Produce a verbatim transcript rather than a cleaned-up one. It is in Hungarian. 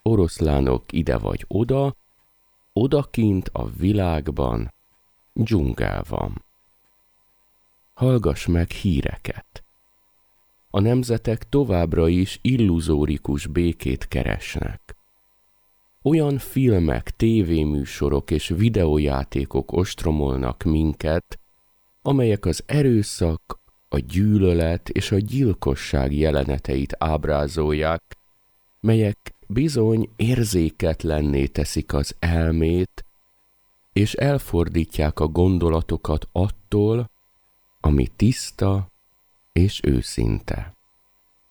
oroszlánok ide vagy oda, odakint a világban dzsungel van. Hallgass meg híreket. A nemzetek továbbra is illuzórikus békét keresnek. Olyan filmek, tévéműsorok és videójátékok ostromolnak minket, amelyek az erőszak, a gyűlölet és a gyilkosság jeleneteit ábrázolják, melyek bizony érzéketlenné teszik az elmét, és elfordítják a gondolatokat attól, ami tiszta és őszinte.